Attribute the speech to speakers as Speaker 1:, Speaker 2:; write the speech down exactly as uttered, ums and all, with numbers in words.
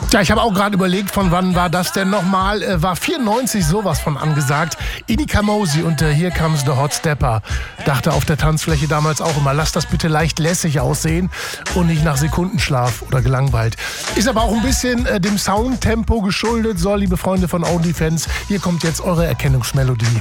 Speaker 1: Ja, ich habe auch gerade überlegt, von wann war das denn nochmal? Äh, war vierundneunzig sowas von angesagt. Ini Kamosi und äh, Here Comes the Hot Stepper. Dachte auf der Tanzfläche damals auch immer, lass das bitte leicht lässig aussehen und nicht nach Sekundenschlaf oder gelangweilt. Ist aber auch ein bisschen äh, dem Soundtempo geschuldet. So, liebe Freunde von OnlyFans, hier kommt jetzt eure Erkennungsmelodie.